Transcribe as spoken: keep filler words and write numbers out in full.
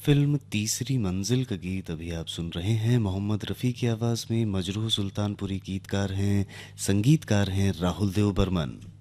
Film तीसरी मंजिल का गीत अभी आप सुन रहे हैं। मोहम्मद रफ़ी की आवाज़ में मजरूह सुल्तानपुरी गीतकार हैं, संगीतकार हैं राहुल देव बर्मन।